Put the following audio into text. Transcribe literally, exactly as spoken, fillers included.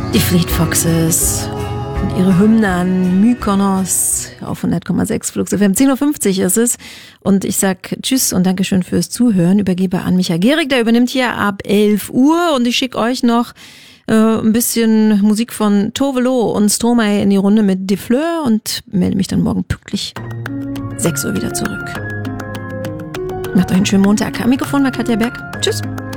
Die Fleet Foxes und ihre Hymne an Mykonos auf hundert Komma sechs Flux F M. zehn Uhr fünfzig ist es und ich sag Tschüss und Dankeschön fürs Zuhören. Übergebe an Micha Gehrig, der übernimmt hier ab elf Uhr und ich schicke euch noch äh, ein bisschen Musik von Tove Lo und Stromae in die Runde mit De Fleur und melde mich dann morgen pünktlich sechs Uhr wieder zurück. Macht euch einen schönen Montag. Am Mikrofon war Katja Berg. Tschüss.